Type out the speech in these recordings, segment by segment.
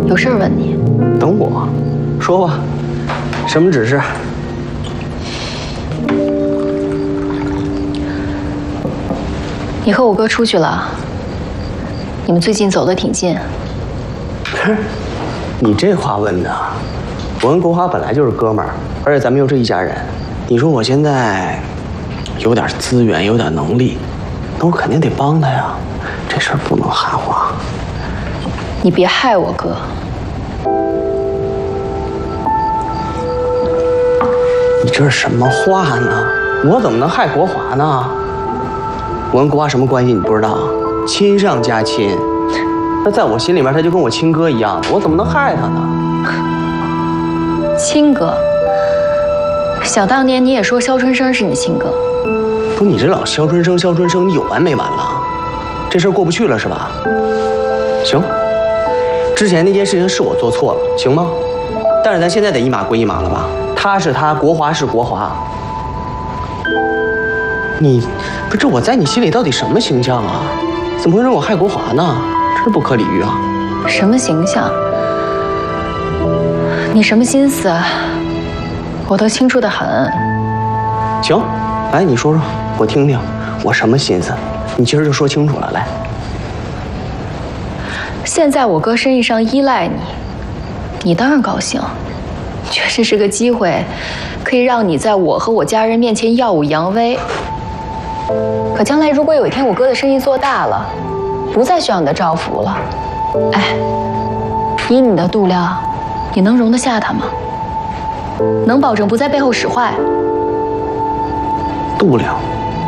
有事儿问你。 等我，说吧，什么指示？ 你和我哥出去了，你们最近走得挺近。 你这话问的，我跟国华本来就是哥们儿，而且咱们又是一家人。你说我现在有点资源，有点能力，那我肯定得帮他呀。这事儿不能含糊。 你别害我哥。 你这是什么话呢？我怎么能害国华呢？我跟国华什么关系你不知道？亲上加亲。那在我心里面，他就跟我亲哥一样，我怎么能害他呢？ 亲哥，想当年你也说肖春生是你亲哥。 不，你这老肖春生，你有完没完了？这事儿过不去了是吧？行，之前那件事情是我做错了，行吗？但是咱现在得一码归一码了吧？他是他，国华是国华。你不是我在你心里到底什么形象啊？怎么会让我害国华呢？真不可理喻啊！ 什么形象？你什么心思，我都清楚得很。 行，来你说说，我听听，我什么心思？你今儿就说清楚了，来。 现在我哥生意上依赖你，你当然高兴，觉得这是个机会，可以让你在我和我家人面前耀武扬威。可将来如果有一天我哥的生意做大了，不再需要你的照拂了，哎，以你的度量，你能容得下他吗？能保证不在背后使坏？ 度量，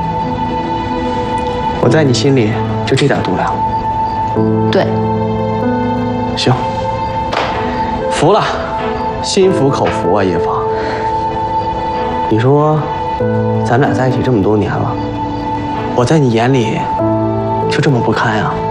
我在你心里就这点度量。 对。 行，服了，心服口服啊，叶芳。你说，咱俩在一起这么多年了，我在你眼里就这么不堪啊？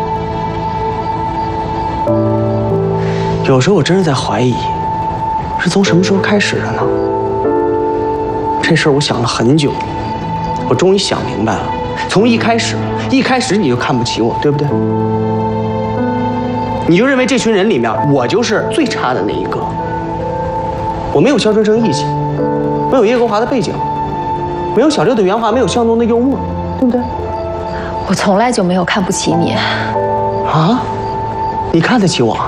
有时候我真是在怀疑，是从什么时候开始的呢？这事儿我想了很久，我终于想明白了。从一开始你就看不起我，对不对？你就认为这群人里面我就是最差的那一个。我没有肖春生义气，没有叶国华的背景，没有小六的圆滑，没有向东的幽默，对不对？ 我从来就没有看不起你。 啊？你看得起我？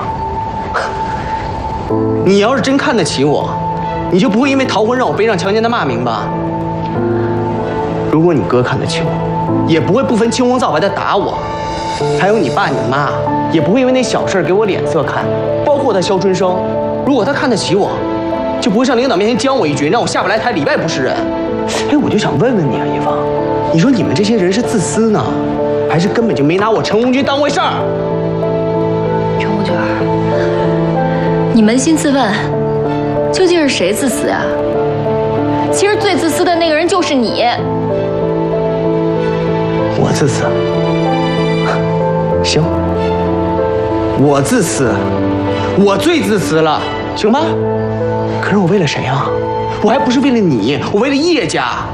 你要是真看得起我，你就不会因为逃婚让我背上强奸的骂名吧？如果你哥看得起我，也不会不分青红皂白的打我。还有你爸你妈，也不会因为那小事给我脸色看。包括他肖春生，如果他看得起我，就不会上领导面前将我一军，让我下不来台，里外不是人。哎，我就想问问你啊，叶芳，你说你们这些人是自私呢，还是根本就没拿我陈红军当回事儿？ 陈红军，你扪心自问，究竟是谁自私啊？其实最自私的那个人就是你。 我自私？行，我自私，我最自私了，行吧？可是我为了谁啊？我还不是为了你，我为了叶家。